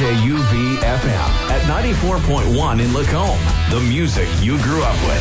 CJUV FM at 94.1 in Lacombe. The music you grew up with.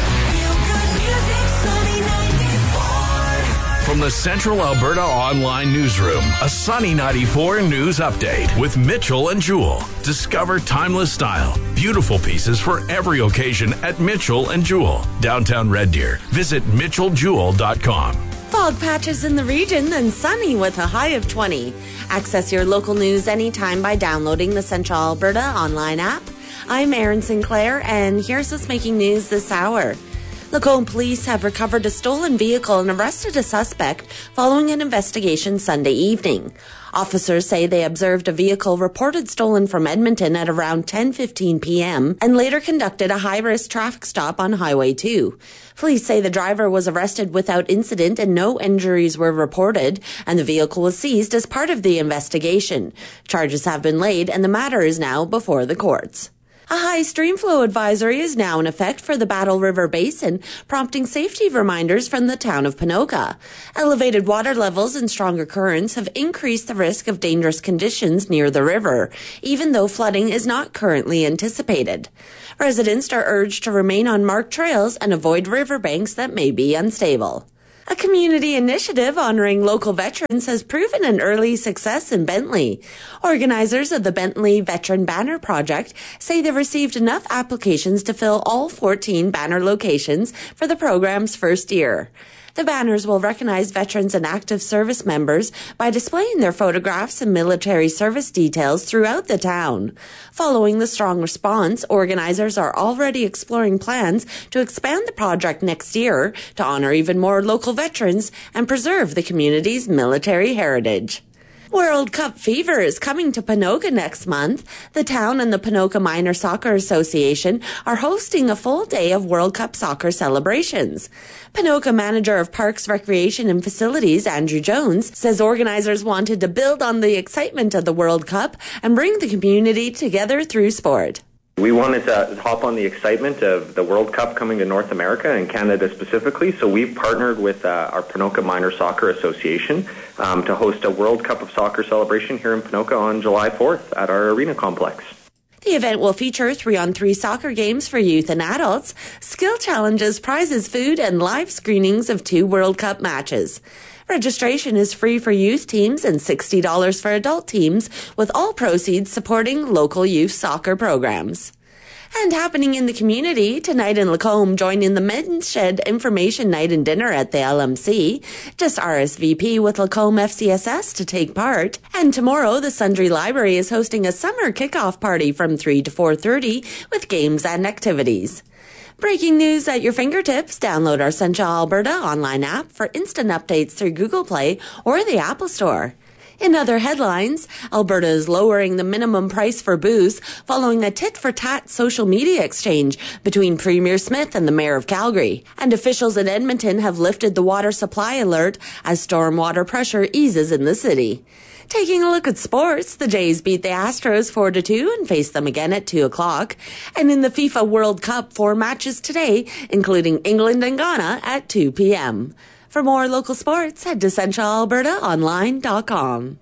From the Central Alberta Online Newsroom, a Sunny 94 news update with Mitchell and Jewell. Discover timeless style, beautiful pieces for every occasion at Mitchell and Jewell, downtown Red Deer. Visit mitchelljewell.com. Fog patches in the region, then sunny with a high of 20. Access your local news anytime by downloading the Central Alberta Online app. I'm Erin Sinclair, and here's what's making news this hour. Lacombe police have recovered a stolen vehicle and arrested a suspect following an investigation Sunday evening. Officers say they observed a vehicle reported stolen from Edmonton at around 10:15 p.m. and later conducted a high-risk traffic stop on Highway 2. Police say the driver was arrested without incident and no injuries were reported, and the vehicle was seized as part of the investigation. Charges have been laid and the matter is now before the courts. A high stream flow advisory is now in effect for the Battle River Basin, prompting safety reminders from the town of Ponoka. Elevated water levels and stronger currents have increased the risk of dangerous conditions near the river, even though flooding is not currently anticipated. Residents are urged to remain on marked trails and avoid riverbanks that may be unstable. A community initiative honoring local veterans has proven an early success in Bentley. Organizers of the Bentley Veteran Banner Project say they received enough applications to fill all 14 banner locations for the program's first year. The banners will recognize veterans and active service members by displaying their photographs and military service details throughout the town. Following the strong response, organizers are already exploring plans to expand the project next year to honor even more local veterans and preserve the community's military heritage. World Cup fever is coming to Ponoka next month. The town and the Ponoka Minor Soccer Association are hosting a full day of World Cup soccer celebrations. Ponoka Manager of Parks, Recreation and Facilities, Andrew Jones, says organizers wanted to build on the excitement of the World Cup and bring the community together through sport. We wanted to hop on the excitement of the World Cup coming to North America and Canada specifically, so we've partnered with our Ponoka Minor Soccer Association to host a World Cup of Soccer celebration here in Ponoka on July 4th at our arena complex. The event will feature 3-on-3 soccer games for youth and adults, skill challenges, prizes, food, and live screenings of 2 World Cup matches. Registration is free for youth teams and $60 for adult teams, with all proceeds supporting local youth soccer programs. And happening in the community, tonight in Lacombe, join in the Men's Shed Information Night and Dinner at the LMC. Just RSVP with Lacombe FCSS to take part. And tomorrow, the Sundry Library is hosting a summer kickoff party from 3 to 4:30 with games and activities. Breaking news at your fingertips. Download our Central Alberta online app for instant updates through Google Play or the Apple Store. In other headlines, Alberta is lowering the minimum price for booze following a tit-for-tat social media exchange between Premier Smith and the Mayor of Calgary. And officials in Edmonton have lifted the water supply alert as stormwater pressure eases in the city. Taking a look at sports, the Jays beat the Astros 4-2 and face them again at 2 o'clock. And in the FIFA World Cup, 4 matches today, including England and Ghana at 2 p.m. For more local sports, head to centralalbertaonline.com.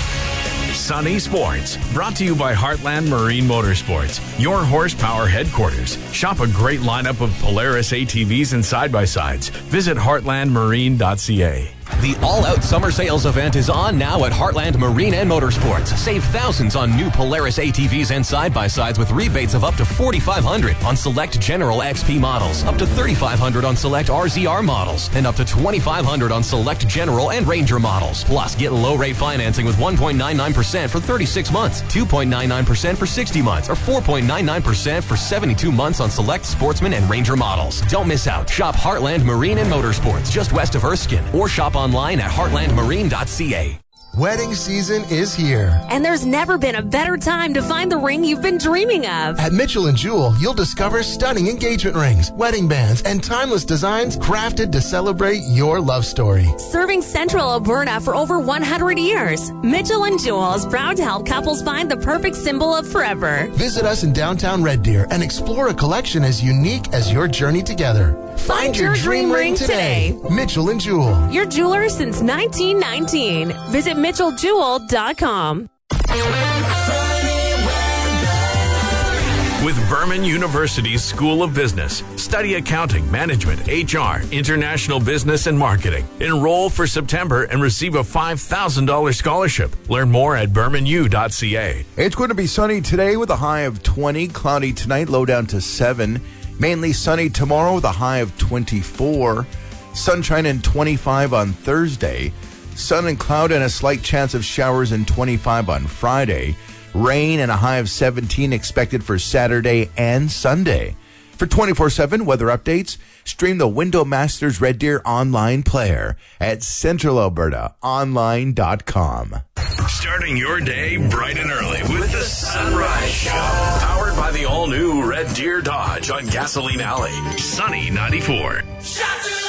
Sunny Sports, brought to you by Heartland Marine Motorsports, your horsepower headquarters. Shop a great lineup of Polaris ATVs and side-by-sides. Visit heartlandmarine.ca. The all-out summer sales event is on now at Heartland Marine and Motorsports. Save thousands on new Polaris ATVs and side-by-sides with rebates of up to $4,500 on select General XP models, up to $3,500 on select RZR models, and up to $2,500 on select General and Ranger models. Plus, get low-rate financing with 1.99% for 36 months, 2.99% for 60 months, or 4.99% for 72 months on select Sportsman and Ranger models. Don't miss out. Shop Heartland Marine and Motorsports just west of Erskine, or shop online at heartlandmarine.ca. Wedding season is here. And there's never been a better time to find the ring you've been dreaming of. At Mitchell & Jewell, you'll discover stunning engagement rings, wedding bands, and timeless designs crafted to celebrate your love story. Serving Central Alberta for over 100 years, Mitchell & Jewell is proud to help couples find the perfect symbol of forever. Visit us in downtown Red Deer and explore a collection as unique as your journey together. Find your dream ring today. Mitchell & Jewell. Your jeweler since 1919. Visit mitchelljewell.com. with Berman University's School of Business. Study accounting, management, HR, international business, and marketing. Enroll for September and receive a $5,000 scholarship. Learn more at bermanu.ca. It's going to be sunny today with a high of 20, cloudy tonight, low down to 7. Mainly sunny tomorrow with a high of 24. Sunshine and 25 on Thursday. Sun and cloud and a slight chance of showers and 25 on Friday. Rain and a high of 17 expected for Saturday and Sunday. For 24/7 weather updates, stream the Window Masters Red Deer online player at centralalbertaonline.com. Starting your day bright and early with the Sunrise Show. Powered by the all-new Red Deer Dodge on Gasoline Alley. Sunny 94.